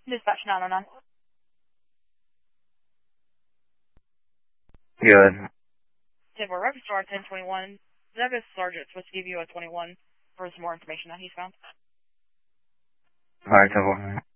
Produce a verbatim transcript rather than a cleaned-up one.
Dispatch nine oh nine. Good. Denver Record Star ten twenty-one. Douglas Sergeant supposed to give you a twenty-one for some more information that he's found. Alright, ten four.